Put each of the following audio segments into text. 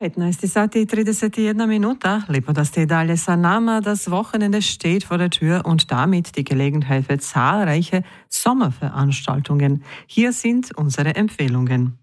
15 sati 31 minuta. Lepo, dass die dalje sa nama. Das Wochenende steht vor der Tür und damit die Gelegenheit für zahlreiche Sommerveranstaltungen. Hier sind unsere Empfehlungen.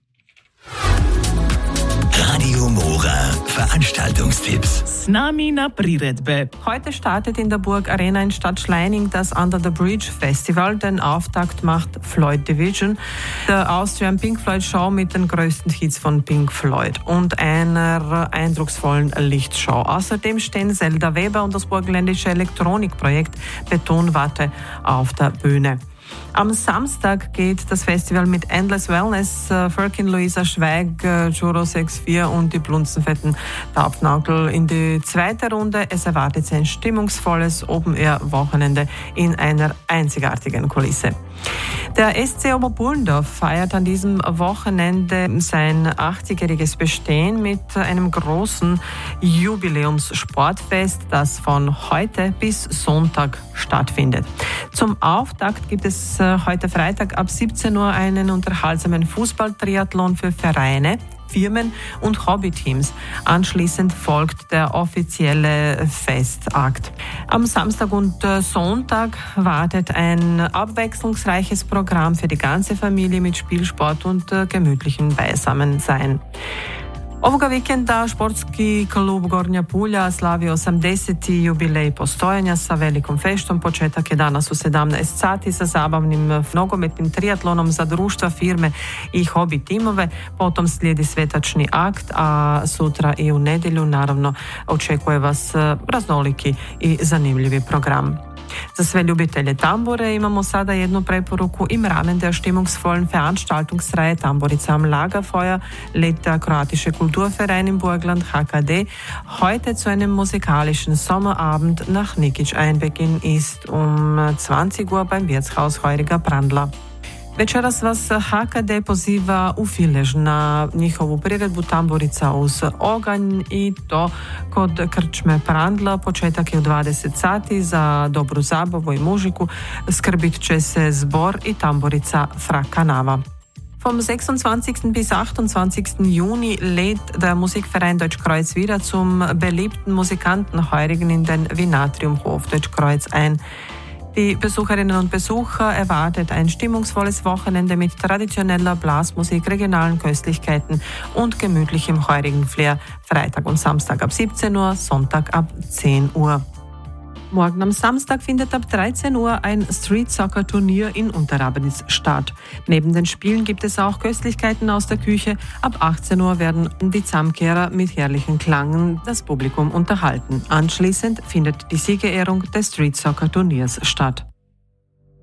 Radio Mora Veranstaltungstipps. S nami na priredbe. Heute startet in der Burg Arena in Stadt Schleining das Under the Bridge Festival. Den Auftakt macht Floyd Division, der Austrian Pink Floyd Show mit den größten Hits von Pink Floyd und einer eindrucksvollen Lichtshow. Außerdem stehen Zelda Weber und das burgenländische Elektronikprojekt Betonwatte auf der Bühne. Am Samstag geht das Festival mit Endless Wellness, Firkin Luisa Schweig, Juro 64 und die Blunzenfetten Taubnagel in die zweite Runde. Es erwartet sich ein stimmungsvolles Open-Air-Wochenende in einer einzigartigen Kulisse. Der SC Oberbullendorf feiert an diesem Wochenende sein 80-jähriges Bestehen mit einem großen Jubiläumssportfest, das von heute bis Sonntag stattfindet. Zum Auftakt gibt es heute Freitag ab 17 Uhr einen unterhaltsamen Fußball-Triathlon für Vereine, Firmen und Hobbyteams. Anschließend folgt der offizielle Festakt. Am Samstag und Sonntag wartet ein abwechslungsreiches Programm für die ganze Familie mit Spielsport und gemütlichem Beisammensein. Ovoga vikenda športski klub Gornja Pulja slavi 80. jubilej postojanja sa velikom feštom. Početak je danas u 17 sati sa zabavnim nogometnim triatlonom za društva, firme i hobi timove. Potom slijedi svetačni akt, a sutra i u nedjelju naravno očekuje vas raznoliki i zanimljivi program. Za sve ljubitelje tambure imamo sada jednu preporuku. Im Rahmen der stimmungsvollen Veranstaltungsreihe Tamburica am Lagerfeuer lädt der kroatische Kulturverein im Burgland HKD heute zu einem musikalischen Sommerabend nach Nikić ein. Beginn ist 20 Uhr beim Wirtshaus Heuriger Brandla. Večeras vas HKD poziva u Filež na njihovu priredbu Tamburica uz oganj i to kod krčme Prandla. Početak je u 20 sati. Za dobru zabavu i muziku skrbit će se zbor i tamburica Frakanava. Vom 26. bis 28. Juni lädt der Musikverein Deutschkreuz wieder zum beliebten Musikantenheurigen in den Vinatriumhof Deutschkreuz ein. Die Besucherinnen und Besucher erwartet ein stimmungsvolles Wochenende mit traditioneller Blasmusik, regionalen Köstlichkeiten und gemütlichem heurigen Flair. Freitag und Samstag ab 17 Uhr, Sonntag ab 10 Uhr. Morgen am Samstag findet ab 13 Uhr ein Street-Soccer-Turnier in Unterrabnitz statt. Neben den Spielen gibt es auch Köstlichkeiten aus der Küche. Ab 18 Uhr werden die Zamkehrer mit herrlichen Klangen das Publikum unterhalten. Anschließend findet die Siegerehrung des Street-Soccer-Turniers statt.